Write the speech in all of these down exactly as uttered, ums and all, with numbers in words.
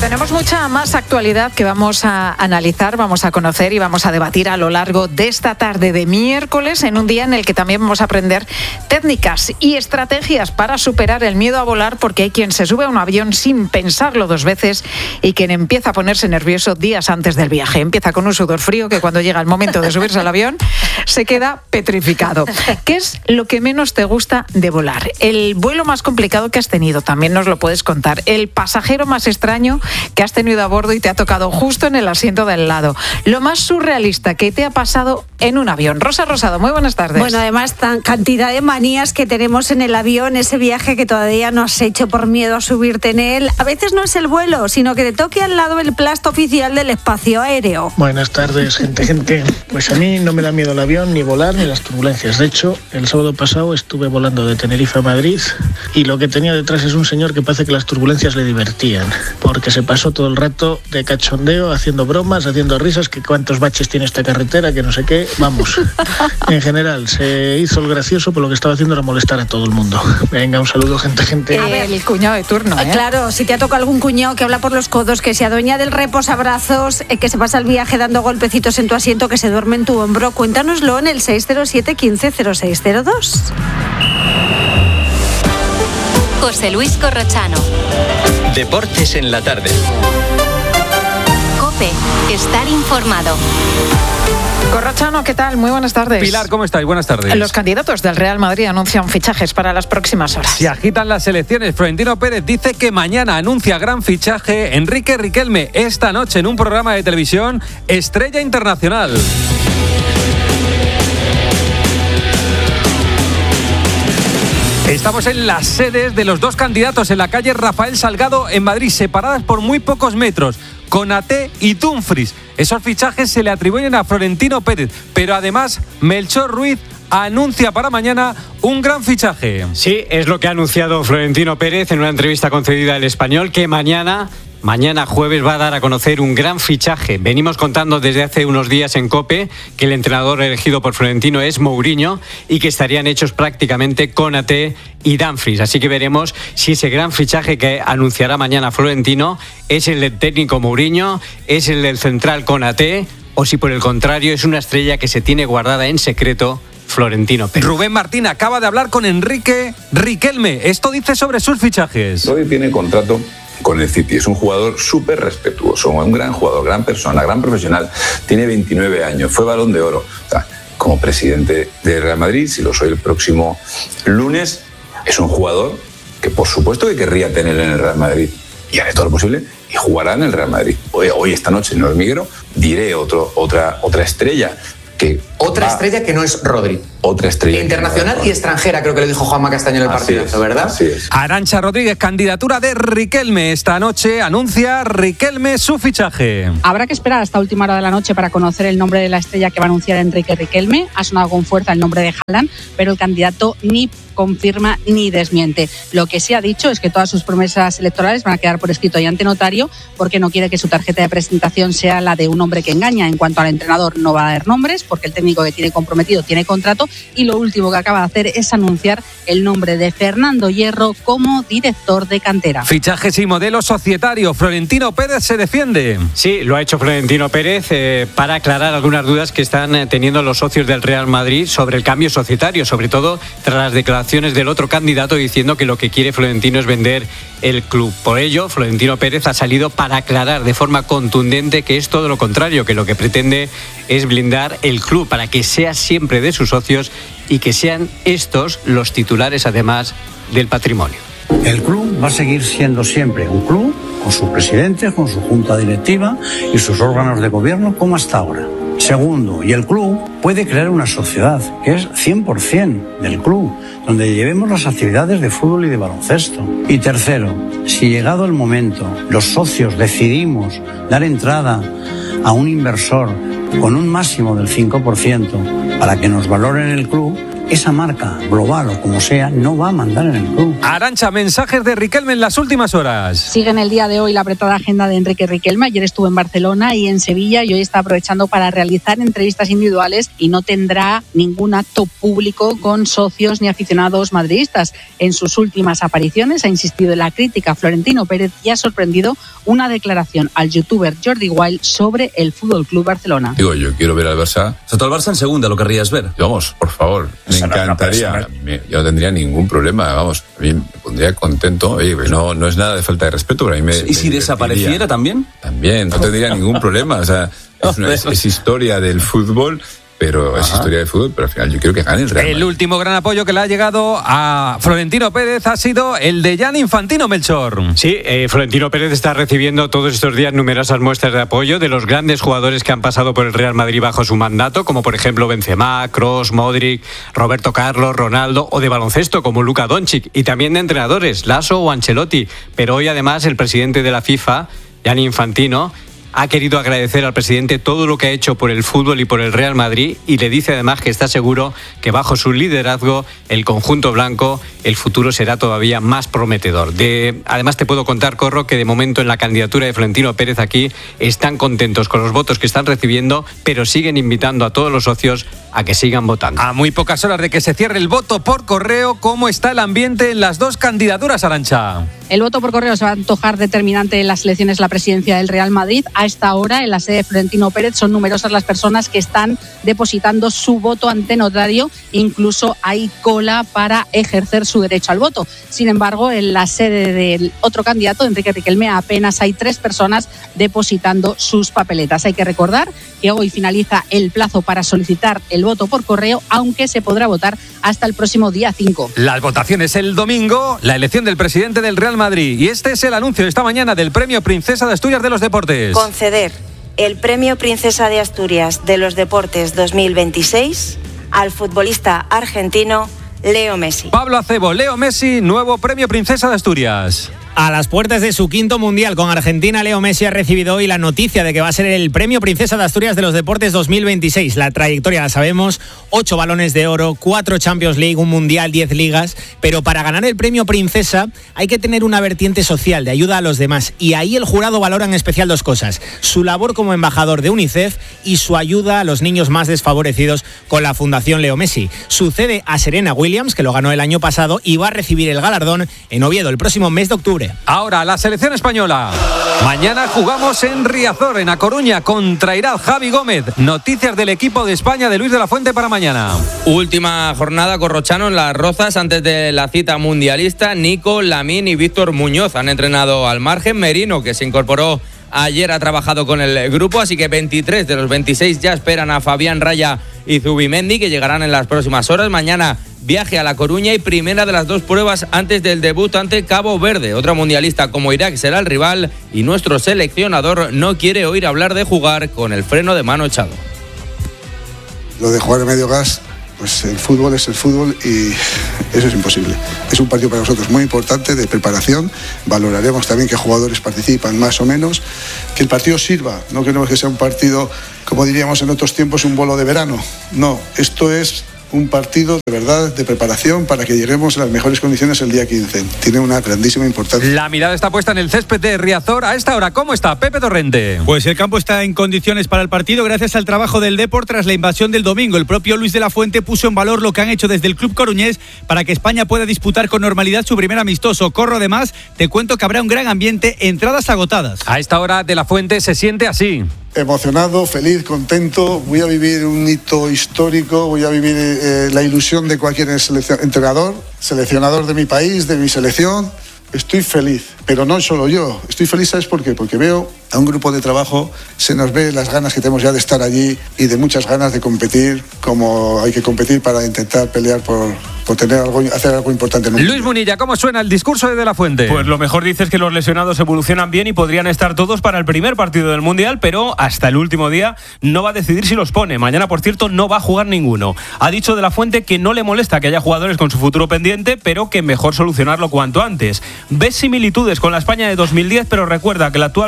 tenemos mucha más actualidad que vamos a analizar, vamos a conocer y vamos a debatir a lo largo de esta tarde de miércoles, en un día en el que también vamos a aprender técnicas y estrategias para superar el miedo a volar, porque hay quien se sube a un avión sin pensarlo dos veces y quien empieza a ponerse nervioso días antes del viaje. Empieza con un sudor frío que cuando llega el momento de subirse al avión se queda petrificado. ¿Qué es lo que menos te gusta de volar? El vuelo más complicado que has tenido, también nos lo puedes contar. El pasajero más extraño que has tenido a bordo y te ha tocado justo en el asiento del lado. Lo más surrealista que te ha pasado en un avión. Rosa Rosado, muy buenas tardes. Bueno, además, tan cantidad de manías que tenemos en el avión, ese viaje que todavía no has hecho por miedo a subirte en él. A veces no es el vuelo, sino que te toque al lado el plasto oficial del espacio aéreo. Buenas tardes, gente, gente. Pues a mí no me da miedo el avión, ni volar, ni las turbulencias. De hecho, el sábado pasado estuve volando de Tenerife a Madrid y lo que tenía detrás es un señor que parece que las turbulencias le divertían, porque se pasó todo el rato de cachondeo, haciendo bromas, haciendo risas, que cuántos baches tiene esta carretera, que no sé qué. Vamos, en general, se hizo el gracioso, pero lo que estaba haciendo era molestar a todo el mundo. Venga, un saludo, gente, gente. Eh, el cuñado de turno, ¿eh? Claro, si te ha tocado algún cuñado que habla por los codos, que se adueña del reposabrazos, eh, que se pasa el viaje dando golpecitos en tu asiento, que se duerme en tu hombro, cuéntanoslo en el seis cero siete, quince, cero seis cero dos. José Luis Corrochano. Deportes en la tarde. COPE, estar informado. Corrochano, ¿qué tal? Muy buenas tardes. Pilar, ¿cómo estáis? Buenas tardes. Los candidatos del Real Madrid anuncian fichajes para las próximas horas. Se agitan las elecciones. Florentino Pérez dice que mañana anuncia gran fichaje. Enrique Riquelme, esta noche en un programa de televisión, estrella internacional. Estamos en las sedes de los dos candidatos en la calle Rafael Salgado en Madrid, separadas por muy pocos metros. Konaté y Dumfries. Esos fichajes se le atribuyen a Florentino Pérez, pero además Melchor Ruiz anuncia para mañana un gran fichaje. Sí, es lo que ha anunciado Florentino Pérez en una entrevista concedida al Español, que mañana... Mañana jueves va a dar a conocer un gran fichaje. Venimos contando desde hace unos días en COPE que el entrenador elegido por Florentino es Mourinho y que estarían hechos prácticamente Konaté y Dumfries. Así que veremos si ese gran fichaje que anunciará mañana Florentino es el del técnico Mourinho, es el del central Konaté o si por el contrario es una estrella que se tiene guardada en secreto Florentino Pérez. Rubén Martín acaba de hablar con Enrique Riquelme. Esto dice sobre sus fichajes. Hoy tiene contrato con el City, es un jugador súper respetuoso, un gran jugador, gran persona, gran profesional, tiene veintinueve años, fue Balón de Oro. O sea, como presidente de Real Madrid, si lo soy el próximo lunes, es un jugador que por supuesto que querría tener en el Real Madrid y haré todo lo posible y jugará en el Real Madrid. Hoy, hoy esta noche en Hormiguero diré otro, otra, otra estrella. Que otra va, estrella que no es Rodri. Otra estrella. Internacional no y extranjera, creo que le dijo Juanma Castaño en el partidazo, ¿verdad? Así es. Arantxa Rodríguez, candidatura de Riquelme. Esta noche anuncia Riquelme su fichaje. Habrá que esperar hasta última hora de la noche para conocer el nombre de la estrella que va a anunciar Enrique Riquelme. Ha sonado con fuerza el nombre de Haaland, pero el candidato ni confirma ni desmiente. Lo que sí ha dicho es que todas sus promesas electorales van a quedar por escrito y ante notario, porque no quiere que su tarjeta de presentación sea la de un hombre que engaña. En cuanto al entrenador, no va a dar nombres, porque el técnico que tiene comprometido tiene contrato, y lo último que acaba de hacer es anunciar el nombre de Fernando Hierro como director de cantera. Fichajes y modelo societario. Florentino Pérez se defiende. Sí, lo ha hecho Florentino Pérez eh, para aclarar algunas dudas que están eh, teniendo los socios del Real Madrid sobre el cambio societario, sobre todo tras las declaraciones del otro candidato diciendo que lo que quiere Florentino es vender el club. Por ello, Florentino Pérez ha salido para aclarar de forma contundente que es todo lo contrario, que lo que pretende es blindar el club para que sea siempre de sus socios y que sean estos los titulares además del patrimonio. El club va a seguir siendo siempre un club con su presidente, con su junta directiva y sus órganos de gobierno como hasta ahora. Segundo, y el club puede crear una sociedad que es cien por ciento del club, donde llevemos las actividades de fútbol y de baloncesto. Y tercero, si llegado el momento los socios decidimos dar entrada a un inversor con un máximo del cinco por ciento para que nos valoren el club, esa marca global o como sea no va a mandar en el club. Arantxa, mensajes de Riquelme en las últimas horas. Sigue en el día de hoy la apretada agenda de Enrique Riquelme. Ayer estuvo en Barcelona y en Sevilla y hoy está aprovechando para realizar entrevistas individuales y no tendrá ningún acto público con socios ni aficionados madridistas. En sus últimas apariciones ha insistido en la crítica a Florentino Pérez y ha sorprendido una declaración al youtuber Jordi Wild sobre el Fútbol Club Barcelona. Digo, yo quiero ver al Barça. O sea, tú al Barça en segunda lo querrías ver. Vamos, por favor, me encantaría. A mí me, yo no tendría ningún problema, vamos, a mí me pondría contento. Oye, no, no es nada de falta de respeto, pero a mí me. ¿Y si desapareciera también? También, no tendría ningún problema. O sea, es, una, es, es historia del fútbol. Pero Ajá. es historia de fútbol, pero al final yo quiero que gane el Real Madrid. El último gran apoyo que le ha llegado a Florentino Pérez ha sido el de Gianni Infantino, Melchor. Sí, eh, Florentino Pérez está recibiendo todos estos días numerosas muestras de apoyo de los grandes jugadores que han pasado por el Real Madrid bajo su mandato, como por ejemplo Benzema, Kroos, Modric, Roberto Carlos, Ronaldo, o de baloncesto como Luka Doncic, y también de entrenadores, Lasso o Ancelotti. Pero hoy además el presidente de la FIFA, Gianni Infantino, ha querido agradecer al presidente todo lo que ha hecho por el fútbol y por el Real Madrid, y le dice además que está seguro que bajo su liderazgo el conjunto blanco el futuro será todavía más prometedor. De, además te puedo contar, Corro, que de momento en la candidatura de Florentino Pérez aquí están contentos con los votos que están recibiendo, pero siguen invitando a todos los socios a que sigan votando. A muy pocas horas de que se cierre el voto por correo, ¿cómo está el ambiente en las dos candidaturas, Arantxa? El voto por correo se va a antojar determinante en las elecciones a la presidencia del Real Madrid. A esta hora, en la sede de Florentino Pérez, son numerosas las personas que están depositando su voto ante notario. Incluso hay cola para ejercer su derecho al voto. Sin embargo, en la sede del otro candidato, Enrique Riquelme, apenas hay tres personas depositando sus papeletas. Hay que recordar que hoy finaliza el plazo para solicitar el voto por correo, aunque se podrá votar hasta el próximo día cinco. Las votaciones el domingo, la elección del presidente del Real Madrid. Y este es el anuncio de esta mañana del Premio Princesa de Asturias de los Deportes. Conceder el Premio Princesa de Asturias de los Deportes dos mil veintiséis al futbolista argentino Leo Messi. Pablo Acebo, Leo Messi, nuevo Premio Princesa de Asturias. A las puertas de su quinto Mundial con Argentina, Leo Messi ha recibido hoy la noticia de que va a ser el Premio Princesa de Asturias de los Deportes dos mil veintiséis. La trayectoria la sabemos, ocho balones de oro, cuatro Champions League, un Mundial, diez ligas, pero para ganar el Premio Princesa hay que tener una vertiente social de ayuda a los demás, y ahí el jurado valora en especial dos cosas: su labor como embajador de UNICEF y su ayuda a los niños más desfavorecidos con la Fundación Leo Messi. Sucede a Serena Williams, que lo ganó el año pasado y va a recibir el galardón en Oviedo el próximo mes de octubre. Ahora, la selección española. Mañana jugamos en Riazor, en A Coruña, contra Irak. Javi Gómez. Noticias del equipo de España de Luis de la Fuente para mañana. Última jornada, Corrochano, en Las Rozas antes de la cita mundialista. Nico, Lamín y Víctor Muñoz han entrenado al margen. Merino, que se incorporó ayer, ha trabajado con el grupo, así que veintitrés de los veintiséis ya esperan a Fabián Raya y Zubimendi, que llegarán en las próximas horas. Mañana viaje a La Coruña y primera de las dos pruebas antes del debut ante Cabo Verde. Otra mundialista como Irak será el rival, y nuestro seleccionador no quiere oír hablar de jugar con el freno de mano echado. Lo de jugar en medio gas, pues el fútbol es el fútbol y eso es imposible. Es un partido para nosotros muy importante de preparación. Valoraremos también qué jugadores participan más o menos. Que el partido sirva, no queremos que sea un partido, como diríamos en otros tiempos, un bolo de verano. No, esto es un partido de verdad de preparación para que lleguemos a las mejores condiciones el día quince. Tiene una grandísima importancia. La mirada está puesta en el césped de Riazor. A esta hora, ¿cómo está Pepe Torrente? Pues el campo está en condiciones para el partido gracias al trabajo del Depor tras la invasión del domingo. El propio Luis de la Fuente puso en valor lo que han hecho desde el club coruñés para que España pueda disputar con normalidad su primer amistoso. Corro, además, te cuento que habrá un gran ambiente, entradas agotadas. A esta hora de la Fuente se siente así. Emocionado, feliz, contento. Voy a vivir un hito histórico, voy a vivir eh, la ilusión de cualquier seleccion- entrenador, seleccionador de mi país, de mi selección. Estoy feliz, pero no solo yo. Estoy feliz, ¿sabes por qué? Porque veo a un grupo de trabajo, se nos ve las ganas que tenemos ya de estar allí y de muchas ganas de competir, como hay que competir para intentar pelear por, por tener algo, hacer algo importante. En el Luis Munilla, ¿cómo suena el discurso de De la Fuente? Pues lo mejor dice es que los lesionados evolucionan bien y podrían estar todos para el primer partido del Mundial, pero hasta el último día no va a decidir si los pone. Mañana, por cierto, no va a jugar ninguno. Ha dicho De la Fuente que no le molesta que haya jugadores con su futuro pendiente, pero que mejor solucionarlo cuanto antes. Ve similitudes con la España de dos mil diez, pero recuerda que la actual selección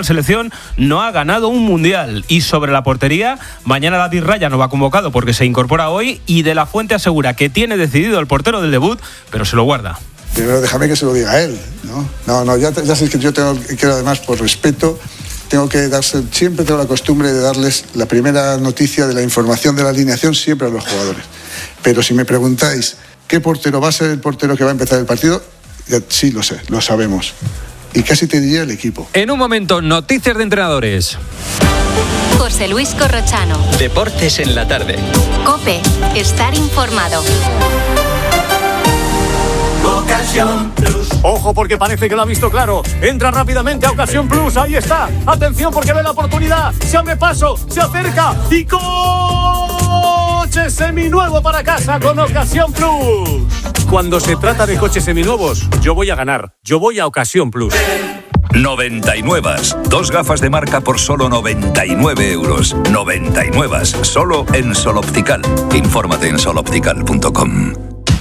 selección no ha ganado un mundial. Y sobre la portería, mañana David Raya no va convocado porque se incorpora hoy y De la Fuente asegura que tiene decidido el portero del debut, pero se lo guarda. Primero déjame que se lo diga a él, ¿no? No, no, ya, ya sé que yo tengo, quiero además por respeto, tengo que darse, siempre tengo la costumbre de darles la primera noticia de la información de la alineación siempre a los jugadores. Pero si me preguntáis qué portero va a ser el portero que va a empezar el partido, ya, sí lo sé, lo sabemos. Y casi te diría el equipo. En un momento, noticias de entrenadores. José Luis Corrochano. Deportes en la tarde. COPE. Estar informado. Ocasión Plus. Ojo porque parece que lo ha visto claro. Entra rápidamente a Ocasión Plus. Ahí está. Atención porque ve la oportunidad. Se abre paso, se acerca y coche seminuevo para casa con Ocasión Plus. Cuando se trata de coches seminuevos, yo voy a ganar. Yo voy a Ocasión Plus. noventa y nueve. Dos gafas de marca por solo noventa y nueve euros. noventa y nueve. Solo en Sol Optical. Infórmate en sol optical punto com.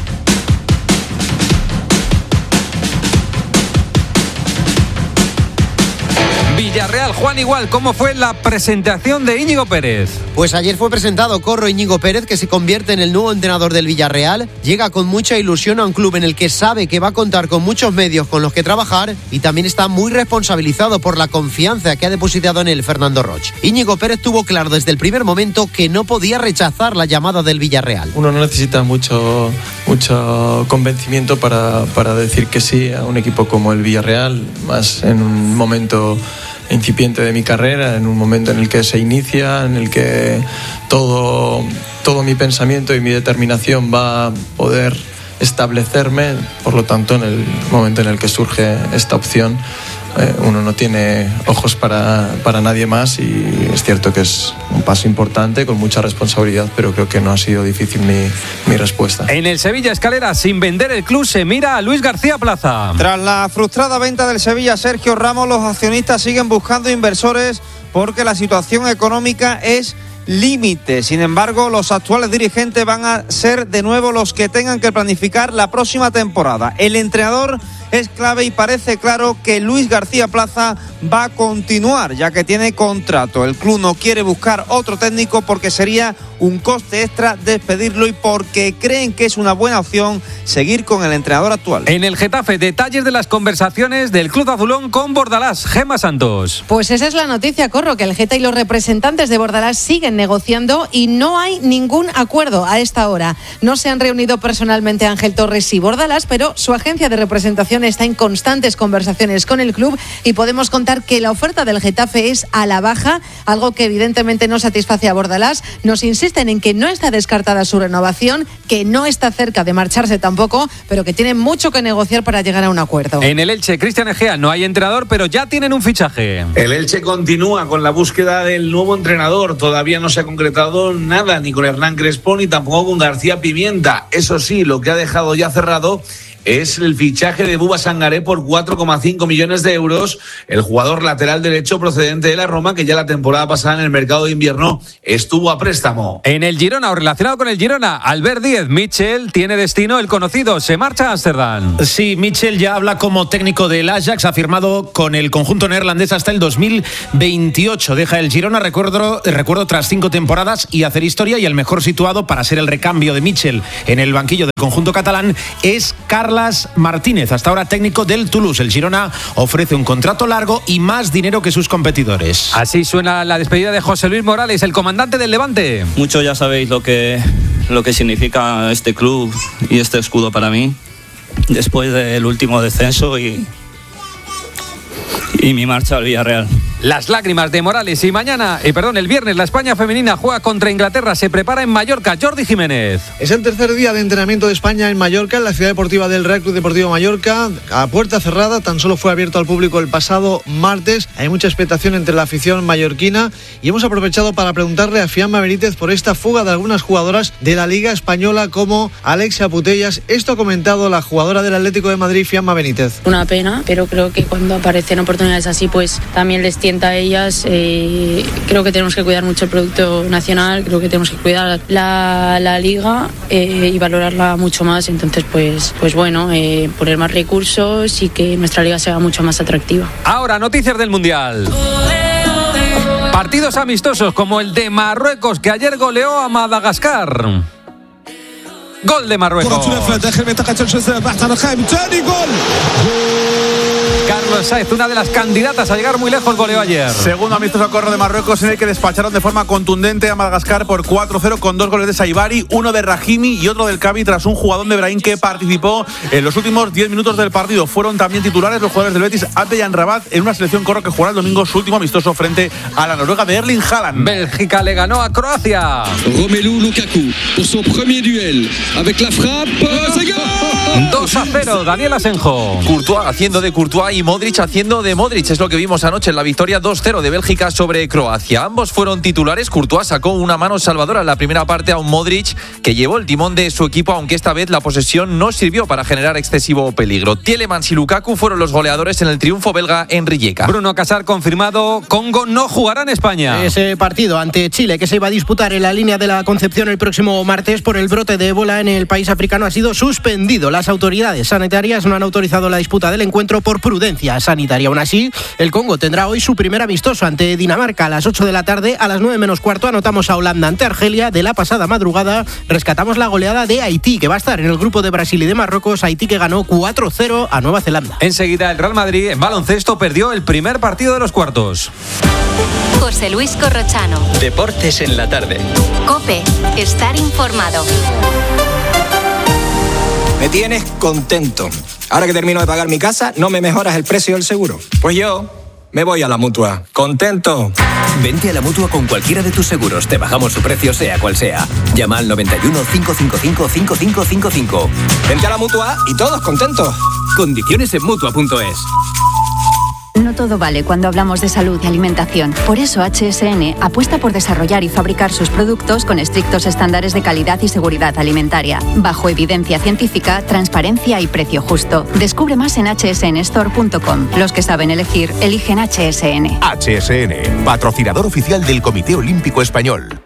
Villarreal, Juan Igual, ¿cómo fue la presentación de Íñigo Pérez? Pues ayer fue presentado Corro Íñigo Pérez, que se convierte en el nuevo entrenador del Villarreal. Llega con mucha ilusión a un club en el que sabe que va a contar con muchos medios con los que trabajar y también está muy responsabilizado por la confianza que ha depositado en él Fernando Roch. Íñigo Pérez tuvo claro desde el primer momento que no podía rechazar la llamada del Villarreal. Uno no necesita mucho, mucho convencimiento para, para decir que sí a un equipo como el Villarreal, más en un momento incipiente de mi carrera, en un momento en el que se inicia, en el que todo, todo mi pensamiento y mi determinación va a poder establecerme. Por lo tanto, en el momento en el que surge esta opción, eh, uno no tiene ojos para, para nadie más, y es cierto que es un paso importante con mucha responsabilidad, pero creo que no ha sido difícil mi, mi respuesta. En el Sevilla Escalera, sin vender el club, se mira a Luis García Plaza. Tras la frustrada venta del Sevilla Sergio Ramos, los accionistas siguen buscando inversores porque la situación económica es límite. Sin embargo, los actuales dirigentes van a ser de nuevo los que tengan que planificar la próxima temporada. El entrenador es clave y parece claro que Luis García Plaza va a continuar, ya que tiene contrato. El club no quiere buscar otro técnico porque sería un coste extra despedirlo y porque creen que es una buena opción seguir con el entrenador actual. En el Getafe, detalles de las conversaciones del Club Azulón con Bordalás. Gemma Santos. Pues esa es la noticia, Corro, que el Geta y los representantes de Bordalás siguen negociando y no hay ningún acuerdo a esta hora. No se han reunido personalmente Ángel Torres y Bordalás, pero su agencia de representación está en constantes conversaciones con el club y podemos contar que la oferta del Getafe es a la baja, algo que evidentemente no satisface a Bordalás. Nos insisten en que no está descartada su renovación, que no está cerca de marcharse tampoco, pero que tiene mucho que negociar para llegar a un acuerdo. En el Elche, Cristian Egea, no hay entrenador, pero ya tienen un fichaje. El Elche continúa con la búsqueda del nuevo entrenador. Todavía no se ha concretado nada, ni con Hernán Crespo, ni tampoco con García Pimienta. Eso sí, lo que ha dejado ya cerrado es el fichaje de Buba Sangaré por cuatro coma cinco millones de euros, el jugador lateral derecho procedente de la Roma, que ya la temporada pasada en el mercado de invierno estuvo a préstamo. En el Girona, o relacionado con el Girona, Albert Díez, Michel tiene destino el conocido, se marcha a Ámsterdam. Sí, Michel ya habla como técnico del Ajax, ha firmado con el conjunto neerlandés hasta el dos mil veintiocho. Deja el Girona, recuerdo, recuerdo tras cinco temporadas y hacer historia, y el mejor situado para ser el recambio de Michel en el banquillo del conjunto catalán es Carlas Martínez, hasta ahora técnico del Toulouse. El Girona ofrece un contrato largo y más dinero que sus competidores. Así suena la despedida de José Luis Morales, el comandante del Levante. Mucho ya sabéis lo que, lo que significa este club y este escudo para mí, después del último descenso y, y mi marcha al Villarreal. Las lágrimas de Morales. Y mañana, eh, perdón, el viernes, la España femenina juega contra Inglaterra, se prepara en Mallorca. Jordi Jiménez. Es el tercer día de entrenamiento de España en Mallorca, en la ciudad deportiva del Real Club Deportivo Mallorca, a puerta cerrada. Tan solo fue abierto al público el pasado martes. Hay mucha expectación entre la afición mallorquina y hemos aprovechado para preguntarle a Fiamma Benítez por esta fuga de algunas jugadoras de la Liga Española como Alexia Putellas. Esto ha comentado la jugadora del Atlético de Madrid, Fiamma Benítez. Una pena, pero creo que cuando aparecen oportunidades así, pues también les tienta a ellas. Eh, creo que tenemos que cuidar mucho el producto nacional, creo que tenemos que cuidar la, la liga eh, y valorarla mucho más. Entonces, pues, pues bueno, eh, poner más recursos y que nuestra liga sea mucho más atractiva. Ahora, noticias del Mundial. Partidos amistosos como el de Marruecos, que ayer goleó a Madagascar. Gol de Marruecos. Carlos Saez, una de las candidatas a llegar muy lejos, goleó ayer. Segundo amistoso corro de Marruecos, en el que despacharon de forma contundente a Madagascar por cuatro cero con dos goles de Saibari, uno de Rahimi y otro del Cavi, tras un jugador de Brahim que participó en los últimos diez minutos del partido. Fueron también titulares los jugadores del Betis, Abdejan Rabat, en una selección corro que jugará el domingo su último amistoso frente a la Noruega de Erling Haaland. Bélgica le ganó a Croacia. Romelu Lukaku, por su primer duel, avec la frappe, dos a cero, Daniel Asenjo. Courtois haciendo de Courtois y Modric haciendo de Modric. Es lo que vimos anoche en la victoria dos cero de Bélgica sobre Croacia. Ambos fueron titulares. Courtois sacó una mano salvadora en la primera parte a un Modric que llevó el timón de su equipo, aunque esta vez la posesión no sirvió para generar excesivo peligro. Tielemans y Lukaku fueron los goleadores en el triunfo belga en Rijeka. Bruno Casar confirmado, Congo no jugará en España. Ese partido ante Chile, que se iba a disputar en la línea de la Concepción el próximo martes por el brote de ébola en el país africano, ha sido suspendido. Las autoridades sanitarias no han autorizado la disputa del encuentro por prudencia sanitaria. Aún así, el Congo tendrá hoy su primer amistoso ante Dinamarca a las ocho de la tarde. A las nueve menos cuarto anotamos a Holanda ante Argelia. De la pasada madrugada rescatamos la goleada de Haití, que va a estar en el grupo de Brasil y de Marruecos. Haití que ganó cuatro cero a Nueva Zelanda. Enseguida el Real Madrid en baloncesto perdió el primer partido de los cuartos. José Luis Corrochano. Deportes en la tarde. COPE. Estar informado. Me tienes contento. Ahora que termino de pagar mi casa, ¿no me mejoras el precio del seguro? Pues yo me voy a la Mutua. ¡Contento! Vente a la Mutua con cualquiera de tus seguros. Te bajamos su precio, sea cual sea. Llama al noventa y uno, cinco cinco cinco, cinco cinco cinco cinco. Vente a la Mutua y todos contentos. Condiciones en Mutua punto es. No todo vale cuando hablamos de salud y alimentación. Por eso H S N apuesta por desarrollar y fabricar sus productos con estrictos estándares de calidad y seguridad alimentaria, bajo evidencia científica, transparencia y precio justo. Descubre más en hache ese ene store punto com. Los que saben elegir, eligen H S N. H S N, patrocinador oficial del Comité Olímpico Español.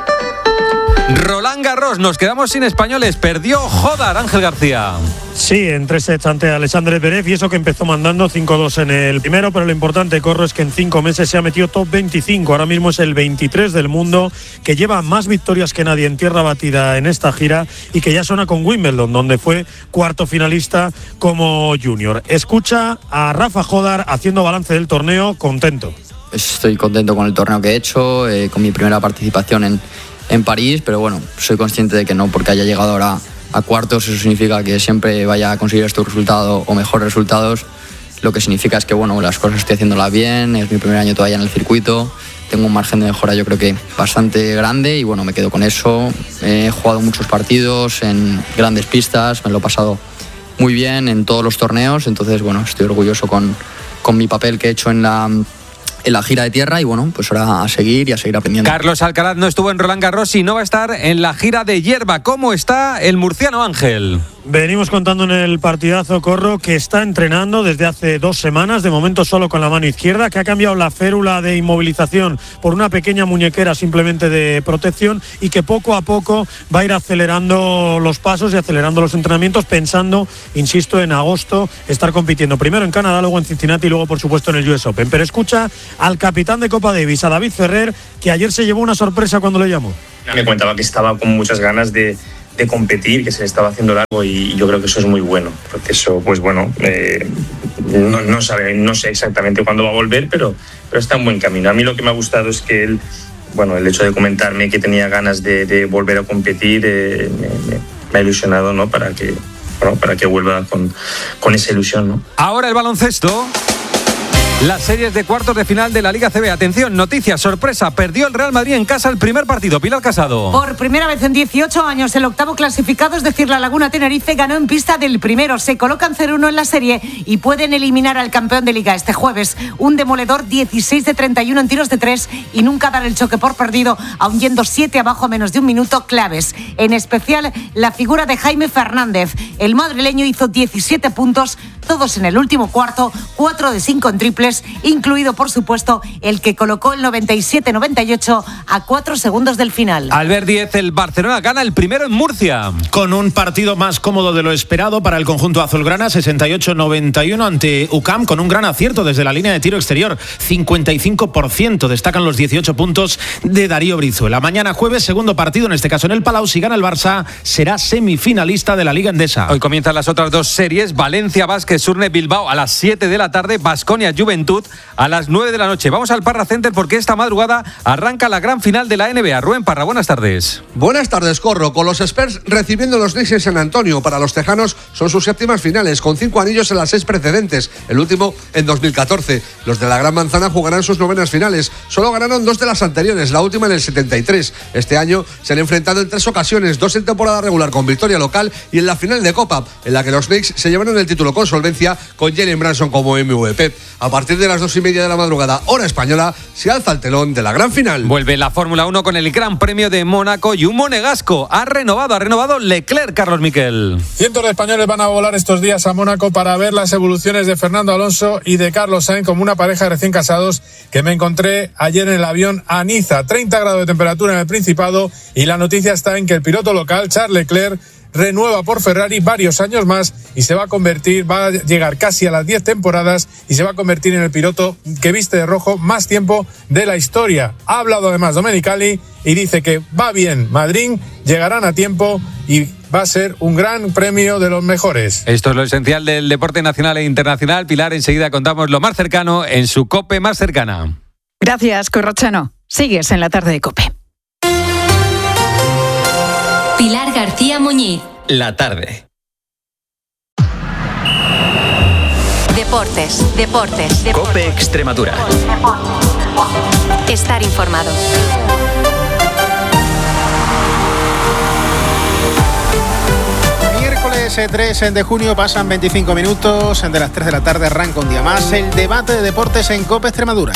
Roland Garros, nos quedamos sin españoles. Perdió Jodar, Ángel García. Sí, en tres sets ante Alexandre Zverev, y eso que empezó mandando cinco dos en el primero, pero lo importante, Corro, es que en cinco meses se ha metido top veinticinco. Ahora mismo es el veintitrés del mundo, que lleva más victorias que nadie en tierra batida en esta gira y que ya suena con Wimbledon, donde fue cuarto finalista como junior. Escucha a Rafa Jodar haciendo balance del torneo, contento. Estoy contento con el torneo que he hecho, eh, con mi primera participación en en París, pero bueno, soy consciente de que no porque haya llegado ahora a cuartos eso significa que siempre vaya a conseguir este resultado o mejores resultados. Lo que significa es que bueno, las cosas estoy haciéndolas bien, es mi primer año todavía en el circuito, tengo un margen de mejora yo creo que bastante grande y bueno, me quedo con eso. He jugado muchos partidos en grandes pistas, me lo he pasado muy bien en todos los torneos, entonces bueno, estoy orgulloso con, con mi papel que he hecho en la... en la gira de tierra y bueno, pues ahora a seguir y a seguir aprendiendo. Carlos Alcaraz no estuvo en Roland Garros y no va a estar en la gira de hierba. ¿Cómo está el murciano Ángel? Venimos contando en el partidazo, Corro, que está entrenando desde hace dos semanas, de momento solo con la mano izquierda, que ha cambiado la férula de inmovilización por una pequeña muñequera simplemente de protección y que poco a poco va a ir acelerando los pasos y acelerando los entrenamientos, pensando, insisto, en agosto estar compitiendo primero en Canadá, luego en Cincinnati y luego por supuesto en el U S Open. Pero escucha al capitán de Copa Davis, a David Ferrer, que ayer se llevó una sorpresa cuando le llamó. Me comentaba que estaba con muchas ganas de de competir, que se le estaba haciendo largo y yo creo que eso es muy bueno. El proceso, pues bueno, eh, no, no, sabe, no sé exactamente cuándo va a volver, pero, pero está en buen camino. A mí lo que me ha gustado es que él, bueno, el hecho de comentarme que tenía ganas de, de volver a competir eh, me, me, me ha ilusionado, ¿no? Para que, bueno, para que vuelva con, con esa ilusión, ¿no? Ahora el baloncesto. Las series de cuartos de final de la Liga A C B. Atención, noticia, sorpresa. Perdió el Real Madrid en casa el primer partido. Pilar Casado. Por primera vez en dieciocho años, el octavo clasificado, es decir, la Laguna Tenerife, ganó en pista del primero. Se colocan cero uno en la serie y pueden eliminar al campeón de Liga este jueves. Un demoledor dieciséis de treinta y uno en tiros de tres y nunca dar el choque por perdido, aun yendo siete abajo a menos de un minuto, claves. En especial, la figura de Jaime Fernández. El madrileño hizo diecisiete puntos, todos en el último cuarto, cuatro de cinco en triples goles, incluido por supuesto el que colocó el noventa y siete noventa y ocho a cuatro segundos del final. Al ver diez, el Barcelona gana el primero en Murcia. Con un partido más cómodo de lo esperado para el conjunto azulgrana, sesenta y ocho noventa y uno ante U C A M, con un gran acierto desde la línea de tiro exterior, cincuenta y cinco por ciento. Destacan los dieciocho puntos de Darío Brizuela. Mañana jueves, segundo partido, en este caso en el Palau. Si gana el Barça, será semifinalista de la Liga Endesa. Hoy comienzan las otras dos series: Valencia Basket Surne Bilbao a las siete de la tarde, Baskonia Juventud a las nueve de la noche. Vamos al Parra Center porque esta madrugada arranca la gran final de la N B A. Rubén Parra, buenas tardes. Buenas tardes, Corro. Con los Spurs recibiendo los Knicks en San Antonio. Para los tejanos son sus séptimas finales, con cinco anillos en las seis precedentes, el último en dos mil catorce. Los de la Gran Manzana jugarán sus novenas finales. Solo ganaron dos de las anteriores, la última en el setenta y tres. Este año se han enfrentado en tres ocasiones, dos en temporada regular con victoria local y en la final de Copa, en la que los Knicks se llevaron el título con solvencia, con Jalen Brunson como M V P. A partir de las dos y media de la madrugada, hora española, se alza el telón de la gran final. Vuelve la Fórmula uno con el Gran Premio de Mónaco y un monegasco. Ha renovado, ha renovado Leclerc, Carlos Miquel. Cientos de españoles van a volar estos días a Mónaco para ver las evoluciones de Fernando Alonso y de Carlos Sainz, como una pareja de recién casados que me encontré ayer en el avión a Niza. treinta grados de temperatura en el Principado, y la noticia está en que el piloto local, Charles Leclerc, renueva por Ferrari varios años más y se va a convertir, va a llegar casi a las diez temporadas y se va a convertir en el piloto que viste de rojo más tiempo de la historia. Ha hablado además Domenicali y dice que va bien Madrid, llegarán a tiempo y va a ser un gran premio de los mejores. Esto es lo esencial del deporte nacional e internacional. Pilar, enseguida contamos lo más cercano en su COPE más cercana. Gracias, Corrochano. Sigues en la tarde de COPE. Pilar García Muñiz. La tarde. Deportes, deportes, deportes. COPE Extremadura. Estar informado. Miércoles tres de junio, pasan veinticinco minutos, de las tres de la tarde arranca un día más el debate de deportes en COPE Extremadura.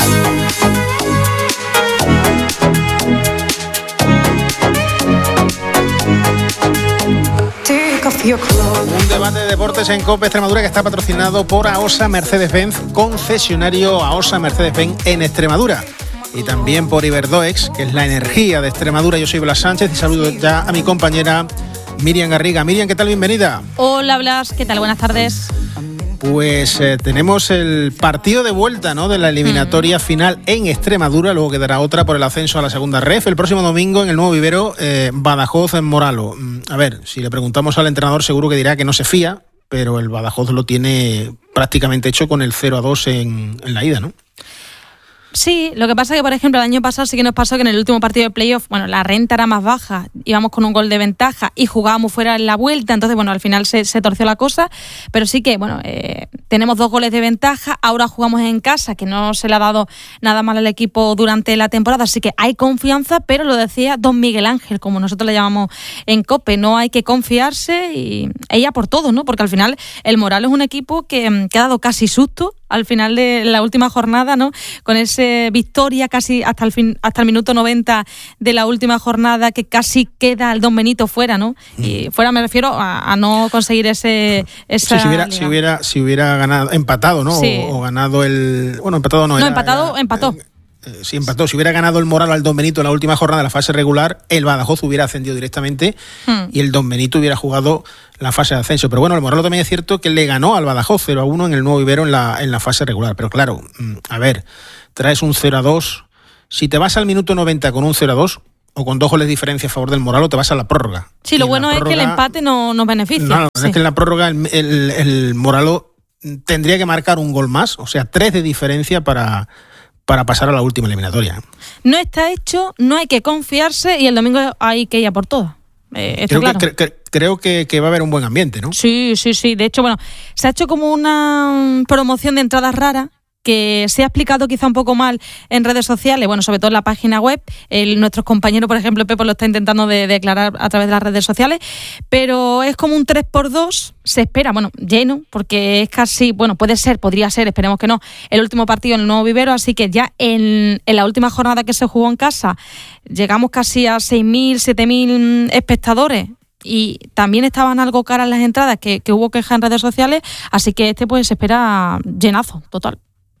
Un debate de deportes en COPE Extremadura que está patrocinado por AOSA Mercedes-Benz, concesionario AOSA Mercedes-Benz en Extremadura. Y también por Iberdoex, que es la energía de Extremadura. Yo soy Blas Sánchez y saludo ya a mi compañera Miriam Garriga. Miriam, ¿qué tal? Bienvenida. Hola Blas, ¿qué tal? Buenas tardes. Pues eh, tenemos el partido de vuelta, ¿no?, de la eliminatoria mm. final en Extremadura. Luego quedará otra por el ascenso a la segunda ref. El próximo domingo en el Nuevo Vivero, eh, Badajoz en Moralo. A ver, si le preguntamos al entrenador seguro que dirá que no se fía, pero el Badajoz lo tiene prácticamente hecho con el cero a dos en, en la ida, ¿no? Sí, lo que pasa es que, por ejemplo, el año pasado sí que nos pasó que en el último partido de playoff, bueno, la renta era más baja, íbamos con un gol de ventaja y jugábamos fuera en la vuelta, entonces, bueno, al final se, se torció la cosa, pero sí que, bueno, eh, tenemos dos goles de ventaja, ahora jugamos en casa, que no se le ha dado nada mal al equipo durante la temporada, así que hay confianza, pero lo decía don Miguel Ángel, como nosotros le llamamos en COPE, no hay que confiarse y ella por todo, ¿no? Porque al final el Moral es un equipo que, que ha dado casi susto al final de la última jornada, ¿no? Con esa victoria casi hasta el fin, hasta el minuto noventa de la última jornada, que casi queda el Don Benito fuera, ¿no? Y fuera me refiero a, a no conseguir ese esa sí, si hubiera si hubiera si hubiera ganado empatado, ¿no? Sí. O, o ganado el bueno, empatado no, no era, empatado, era, empató. Eh, eh, si empató, si hubiera ganado el Moral al Don Benito en la última jornada de la fase regular, el Badajoz hubiera ascendido directamente hmm. y el Don Benito hubiera jugado la fase de ascenso. Pero bueno, el Moralo también es cierto que le ganó al Badajoz cero a uno en el Nuevo Vivero en la, en la fase regular. Pero claro, a ver, traes un cero a dos. Si te vas al minuto noventa con un cero a dos o con dos goles de diferencia a favor del Moralo, te vas a la prórroga. Sí, lo bueno prórroga, es que el empate no nos beneficia. No, no sí. es que en la prórroga el, el, el Moralo tendría que marcar un gol más, o sea, tres de diferencia para... para pasar a la última eliminatoria. No está hecho, no hay que confiarse y el domingo hay que ir a por todo. Eh, creo, claro. que, cre, creo que, que va a haber un buen ambiente, ¿no? Sí, sí, sí. De hecho, bueno, se ha hecho como una promoción de entradas raras que se ha explicado quizá un poco mal en redes sociales, bueno, sobre todo en la página web. El, nuestros compañeros, por ejemplo, Pepo lo está intentando de, declarar a través de las redes sociales, pero es como un tres por dos, se espera, bueno, lleno, porque es casi, bueno, puede ser, podría ser, esperemos que no, el último partido en el Nuevo Vivero, así que ya en, en la última jornada que se jugó en casa, llegamos casi a seis mil, siete mil espectadores, y también estaban algo caras las entradas, que, que hubo quejas en redes sociales, así que este pues se espera llenazo, total.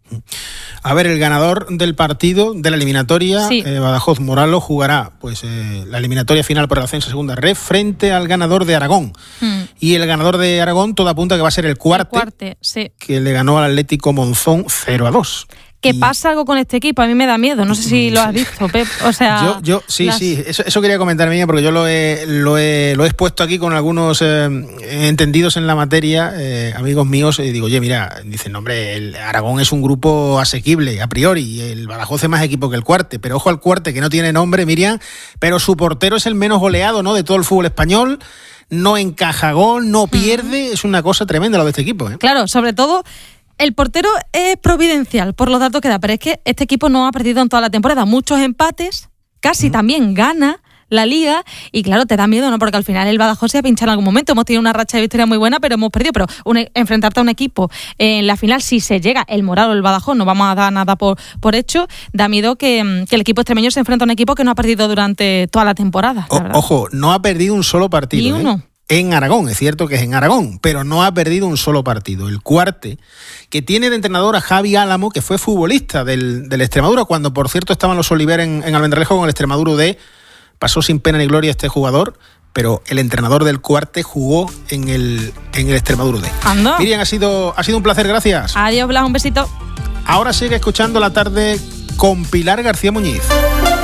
A ver, el ganador del partido, de la eliminatoria, Sí. eh, Badajoz Moralo, jugará pues eh, la eliminatoria final por el ascenso a segunda red frente al ganador de Aragón. Hmm. Y el ganador de Aragón, todo apunta que va a ser el cuarte, Cuarte, sí. que le ganó al Atlético Monzón cero a dos. Que pasa algo con este equipo, a mí me da miedo, no sé si lo has visto, Pep. O sea, Yo, yo sí, las- sí, eso, eso quería comentar, Mía, porque yo lo he, lo he, lo he expuesto aquí con algunos eh, entendidos en la materia, eh, amigos míos, y digo, oye, mira, dicen, no, hombre, el Aragón es un grupo asequible, a priori, y el Badajoz es más equipo que el Cuarte, pero ojo al Cuarte, que no tiene nombre, Miriam, pero su portero es el menos goleado, ¿no?, de todo el fútbol español, no encaja gol, no pierde, es una cosa tremenda lo de este equipo, ¿eh? Claro, sobre todo, el portero es providencial por los datos que da, pero es que este equipo no ha perdido en toda la temporada. Muchos empates, casi también gana la Liga, y claro, te da miedo, ¿no? Porque al final el Badajoz se va a pinchar en algún momento. Hemos tenido una racha de victoria muy buena, pero hemos perdido. Pero un, enfrentarte a un equipo en la final, si se llega el Moralo o el Badajoz, no vamos a dar nada por, por hecho, da miedo que, que el equipo extremeño se enfrenta a un equipo que no ha perdido durante toda la temporada. O- ojo, no ha perdido un solo partido. Ni ¿eh? uno. En Aragón, es cierto que es en Aragón, pero no ha perdido un solo partido. El Cuarte, que tiene de entrenador a Javi Álamo, que fue futbolista del, del Extremadura, cuando por cierto estaban los Oliver en, en Almendralejo con el Extremadura D, pasó sin pena ni gloria este jugador, pero el entrenador del Cuarte jugó en el, en el Extremadura D. Anda. Miriam, ha sido, ha sido un placer, gracias. Adiós, Blas, un besito. Ahora sigue escuchando La Tarde con Pilar García Muñiz.